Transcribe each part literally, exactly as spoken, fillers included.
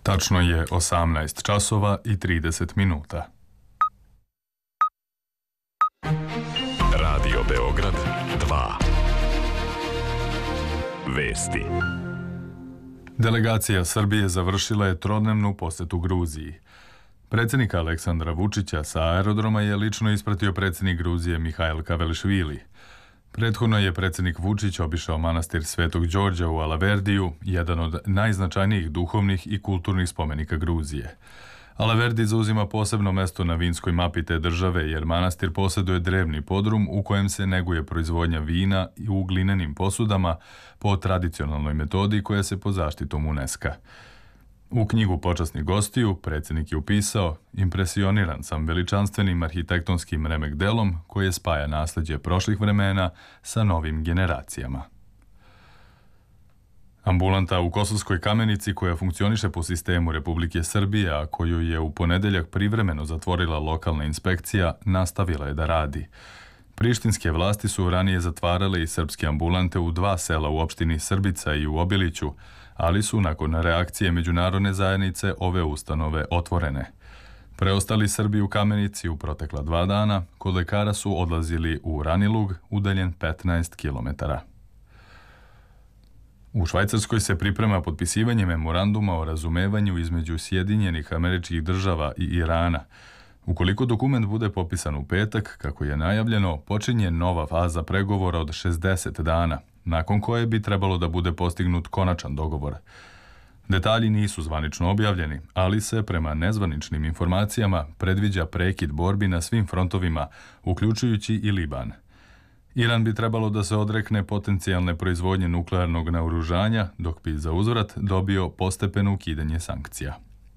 Tačno je osamnaest časova i trideset minuta. Radio Beograd dva. Vesti. Delegacija Srbije završila je trodnevnu posetu Gruziji. Predsjednika Aleksandra Vučića sa aerodroma je lično ispratio predsjednik Gruzije Mihajl Kavelišvili. Prethodno je predsjednik Vučić obišao manastir Svetog Đorđa u Alaverdiju, jedan od najznačajnijih duhovnih i kulturnih spomenika Gruzije. Alaverdi zauzima posebno mesto na vinskoj mapi te države jer manastir posjeduje drevni podrum u kojem se neguje proizvodnja vina i u glinenim posudama po tradicionalnoj metodi koja se pod zaštitom UNESCO-a. U knjigu počasnih gostiju predsjednik je upisao: "Impresioniran sam veličanstvenim arhitektonskim remek delom koje spaja nasljeđe prošlih vremena sa novim generacijama." Ambulanta u Kosovskoj Kamenici, koja funkcioniše po sistemu Republike Srbije, a koju je u ponedeljak privremeno zatvorila lokalna inspekcija, nastavila je da radi. Prištinske vlasti su ranije zatvarale i srpske ambulante u dva sela u opštini Srbica i u Obiliću, ali su nakon reakcije međunarodne zajednice ove ustanove otvorene. Preostali Srbi u Kamenici u protekla dva dana kod lekara su odlazili u Ranilug, udaljen petnaest kilometara. U Švajcarskoj se priprema potpisivanje memoranduma o razumevanju između Sjedinjenih Američkih Država i Irana. Ukoliko dokument bude potpisan u petak, kako je najavljeno, počinje nova faza pregovora od šezdeset dana, nakon koje bi trebalo da bude postignut konačan dogovor. Detalji nisu zvanično objavljeni, ali se prema nezvaničnim informacijama predviđa prekid borbi na svim frontovima, uključujući i Liban. Iran bi trebalo da se odrekne potencijalne proizvodnje nuklearnog naoružanja, dok bi za uzvrat dobio postepeno ukidanje sankcija.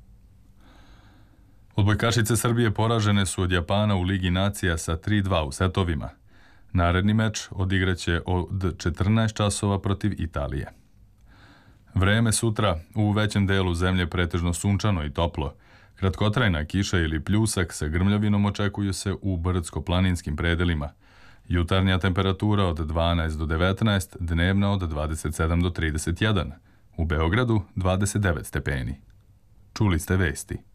Odbojkašice Srbije poražene su od Japana u Ligi nacija sa tri dva u setovima. Naredni meč odigraće od četrnaest časova protiv Italije. Vreme sutra u većem delu zemlje pretežno sunčano i toplo. Kratkotrajna kiša ili pljusak sa grmljavinom očekuju se u brdsko-planinskim predelima. Jutarnja temperatura od dvanaest do devetnaest, dnevna od dvadeset sedam do trideset jedan. U Beogradu dvadeset devet stepeni. Čuli ste vesti.